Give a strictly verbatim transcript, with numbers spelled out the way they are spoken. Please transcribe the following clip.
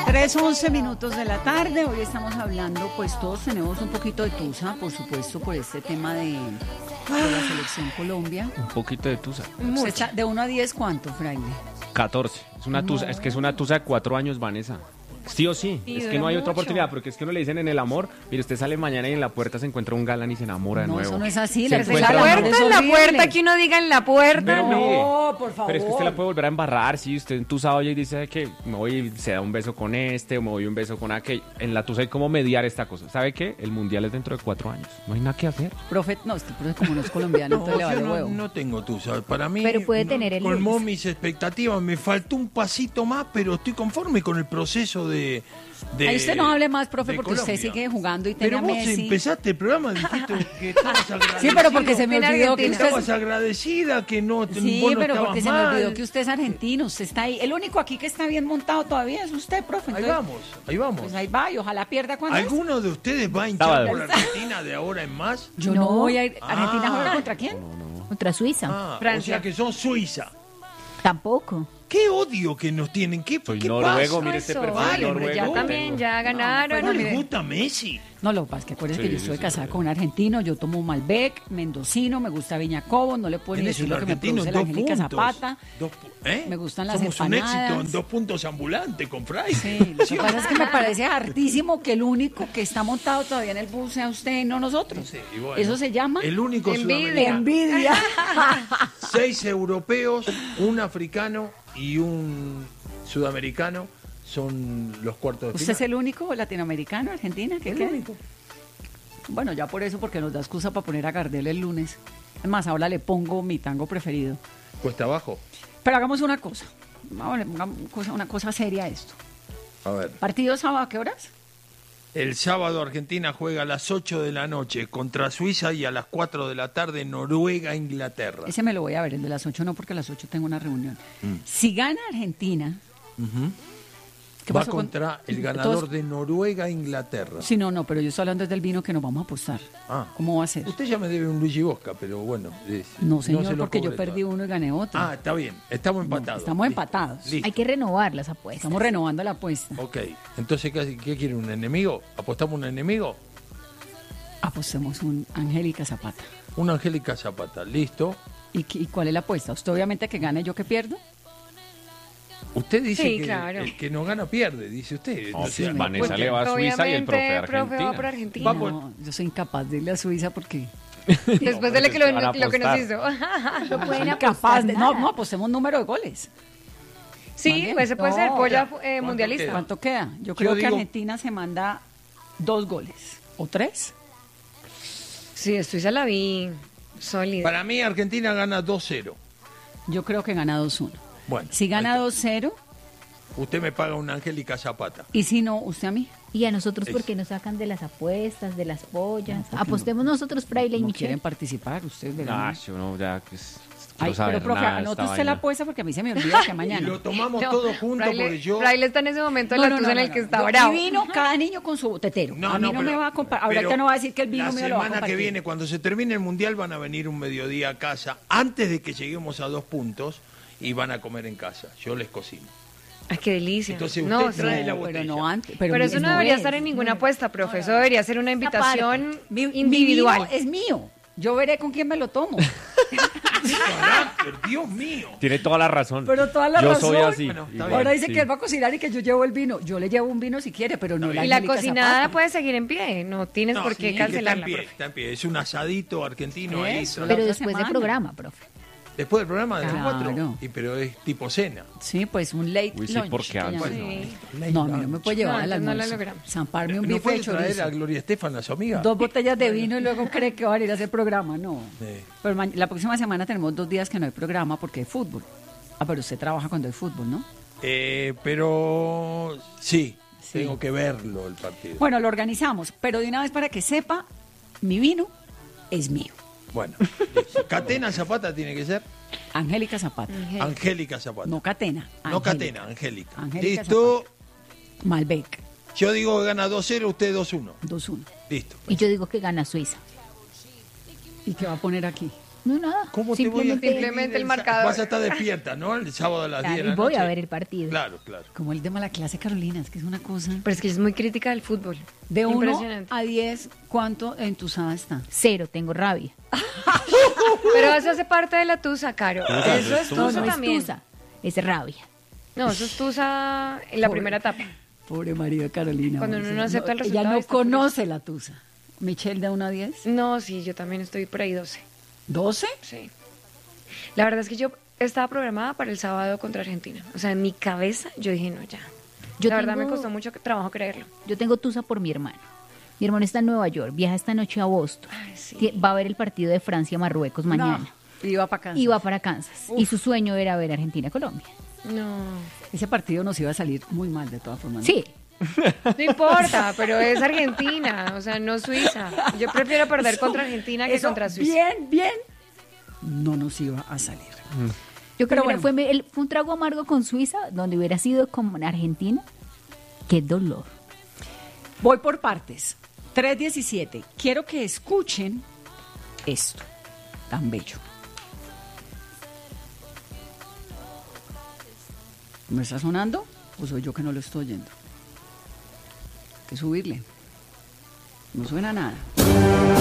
tres once minutos de la tarde, hoy estamos hablando, pues todos tenemos un poquito de tusa, por supuesto, por este tema de, de la selección Colombia. Un poquito de tusa. Echa, de uno a diez, ¿cuánto, Fraile? catorce. Es una tusa, no. Es que es una tusa de cuatro años, Vanessa. Sí o sí, sí, es que no hay mucho. Otra oportunidad, porque es que uno le dicen en el amor, mire, usted sale mañana y en la puerta se encuentra un galán y se enamora de no, nuevo. No, eso no es así. Se encuentra la puerta, en la puerta, que uno diga en la puerta. Pero, no, mire, por favor. Pero es que usted la puede volver a embarrar, si usted en tusa oye y dice que me voy y se da un beso con este, o me voy un beso con aquel. En la tusa hay como mediar esta cosa. ¿Sabe qué? El mundial es dentro de cuatro años. No hay nada que hacer. Profe, no, este profe como no es colombiano, entonces no, le vale no, huevo. No tengo tusa. Para mí, pero puede no, tener el colmó lunes. mis expectativas. Me faltó un pasito más, pero estoy conforme con el proceso de... de Ahí usted no hable más, profe, porque Colombia. Usted sigue jugando y tenía Pero vos Messi. empezaste el programa, dijiste que estabas agradecida. Sí, pero porque se me olvidó que usted... Estabas agradecida, que no, sí, vos no pero porque se me mal. olvidó que usted es argentino, usted está ahí. El único aquí que está bien montado todavía es usted, profe. Entonces, ahí vamos, ahí vamos. Pues ahí va, y ojalá pierda cuando ¿Alguno es? de ustedes va a hinchar Sábado. por Argentina de ahora en más? Yo no, no voy a ir. ¿Argentina ah. juega contra quién? No, no, no. Contra Suiza. Ah, Francia. O sea que son Suiza. Tampoco. Qué odio que nos tienen. ¿Qué, Soy ¿qué noruego, pasa? mire este Eso, perfil vale, noruego. ya también, ya ganaron. ¿No mire. les gusta Messi? No, lo que pasa es que acuérdense Sí, que yo sí, estuve sí, casada sí. con un argentino, yo tomo Malbec, mendocino, me gusta Viña Cobos, no le puedo ni Tenés decir un lo que me argentino produce en la dos Angélica puntos. Zapata. Dos pu- ¿eh? Me gustan las Somos un éxito empanadas. en dos puntos ambulantes con Fray. Sí, lo que pasa es que me parece hartísimo que el único que está montado todavía en el bus sea usted y no nosotros. Sí, y bueno, Eso se llama el único envidia. sudamericano. envidia. Seis europeos, un africano y un sudamericano son los cuartos de ¿Usted final. es el único latinoamericano, Argentina? ¿Qué El queda? único. Bueno, ya por eso, porque nos da excusa para poner a Gardel el lunes. Es más, ahora le pongo mi tango preferido. Cuesta abajo. Pero hagamos una cosa. Vamos, hagamos una cosa, una cosa seria a esto. A ver. ¿Partido sábado a qué horas? El sábado Argentina juega a las ocho de la noche contra Suiza y a las cuatro de la tarde Noruega, Inglaterra. Ese me lo voy a ver, el de las ocho no, porque a las ocho tengo una reunión. Mm. Si gana Argentina... Ujú. ¿qué Va pasó con- contra el ganador Todos- de Noruega, Inglaterra. Sí, no, no, pero yo estoy hablando desde el vino que nos vamos a apostar. Ah. ¿Cómo va a ser? Usted ya me debe un Luigi Bosca, pero bueno. es- No, señor, se lo porque yo cobre perdí todo. uno y gané otro. Ah, está bien. Estamos No, empatados. estamos Listo. empatados. Listo. Hay que renovar las apuestas. Estamos renovando la apuesta. Ok. Entonces, ¿qué, qué quiere? ¿Un enemigo? ¿Apostamos un enemigo? Apostemos un Angélica Zapata. Una Angélica Zapata. Listo. ¿Y, qué- y cuál es la apuesta? ¿Usted obviamente que gane, yo que pierdo? Usted dice Sí, que claro. el que no gana pierde, dice usted. No, O sea, sí, Vanessa porque- le va a Suiza y el profe a Obviamente, profe va por Argentina. Argentina. Va por- No, yo soy incapaz de irle a Suiza porque... Después de lo que, lo, Van a lo que nos apostar. hizo. No soy incapaz de... No, no, apostemos número de goles. Más Sí, bien. pues ese puede ser No, polla ya. eh, mundialista. queda? ¿Cuánto queda? Yo creo que digo- Argentina se manda dos goles. ¿O tres? Sí, Suiza la vi sólida. Para mí Argentina gana dos cero. Yo creo que gana dos uno. Bueno. Si gana ahí dos cero, está. Usted me paga una Angélica Zapata. y si no, usted a mí. Y a nosotros, Es- ¿por qué nos sacan de las apuestas, de las pollas? porque Apostemos nosotros, Fraile y No Michelle. quieren participar, ustedes verán. Ah, yo no, ya que es- Ay, quiero saber pero profe, nada de anote esta usted la vaina. apuesta porque a mí se me olvida que Y mañana. lo tomamos No, todos juntos Fraile- porque yo... Fraile está en ese momento en No, la no, tusa no, en el no, que no. está Yo- bravo. Mi vino, cada niño con su tetero. a mí no, me va a comprar. Ahora pero ya no va a decir que el vino la mío lo va a semana compartir. que viene, cuando se termine el Mundial, van a venir un mediodía a casa, antes de que lleguemos a dos puntos, y van a comer en casa. Yo les cocino. Ay, qué delicia. Entonces usted no, trae sí. la pero botella. no antes. Pero, Pero, eso no es debería es. estar en ninguna apuesta, profe. Eso debería ser una invitación Aparte, mi- mi individual. vino es mío. Yo veré con quién me lo tomo. ¡Qué carácter! ¡Dios mío! Tiene toda la razón. Pero toda la yo razón. soy así. Bueno, está igual, Ahora dice sí. que él va a cocinar y que yo llevo el vino. Yo le llevo un vino si quiere, pero no la Y la Angélica cocinada Zapata. puede seguir en pie. No tienes No, por qué sí, cancelarla, está en pie, profe. está en pie. Es un asadito argentino ahí. Eso. tra- Pero otra después semana. del programa, profe. Después del programa de las Claro. cuatro. Y, pero es tipo cena. Sí, pues un late Uy, sí, lunch. ¿por qué que antes? llaman. Sí. No, a mí no me puede llevar No, al entonces no la almuerzo. logramos. Zamparme un ¿No bife puede de traer chorizo. a Gloria Estefan, a su amiga? Dos botellas de vino y luego cree que va a ir a hacer programa. No. Sí. Pero ma- la próxima semana tenemos dos días que no hay programa porque hay fútbol. Ah, pero usted trabaja cuando hay fútbol, ¿no? Eh, pero sí, Sí. tengo que verlo el partido. Bueno, lo organizamos, pero de una vez para que sepa, mi vino es mío. Bueno, listo. Catena Zapata tiene que ser Angélica Zapata. Angélica Zapata. No Catena. No Angélica. Catena, Angélica. Angélica Listo. Malbec, Yo digo que gana dos cero, usted dos uno. dos uno. Listo. Y yo digo que gana Suiza. ¿Y qué va a poner aquí? No, nada. ¿Cómo te voy a Simplemente- Simplemente el sa- marcador. Vas a estar despierta, ¿no? El sábado a las Claro, diez de y la voy noche. a ver el partido. Claro, claro. Como el tema de la clase Carolina, es que es una cosa. Pero es que es muy crítica del fútbol. De uno Impresionante. a diez, ¿cuánto entusada está? Cero, tengo rabia. Pero eso hace parte de la tusa, Caro. Eso es No, tusa no es también. tusa, es rabia. No, eso es tusa en la Pobre. primera etapa. Pobre María Carolina. Cuando hombre, uno no sí, acepta el Ella resultado, no está feliz. conoce la tusa. Michelle, de uno a diez. No, sí, yo también estoy por ahí doce. ¿doce? Sí. La verdad es que yo estaba programada para el sábado contra Argentina. O sea, en mi cabeza yo dije, no, ya. Yo la verdad tengo- me costó mucho trabajo creerlo. Yo tengo tusa por mi hermano. Mi hermano está en Nueva York, viaja esta noche a Boston. Ay, sí. Tie- Va a ver el partido de Francia-Marruecos mañana. No, iba para acá. Y va para Kansas. Y su sueño era ver Argentina-Colombia. No. Ese partido nos iba a salir muy mal de todas formas. ¿no? Sí, No importa, pero es Argentina, o sea, no Suiza. Yo prefiero perder Eso- contra Argentina que eso contra Suiza. Bien, bien. No nos iba a salir. yo creo Pero que bueno. fue, me- el- fue un trago amargo con Suiza, donde hubiera sido con Argentina. Qué dolor. Voy por partes. tres diecisiete. Quiero que escuchen esto tan bello. ¿Me está sonando o soy yo que no lo estoy oyendo? Hay que subirle. No suena nada.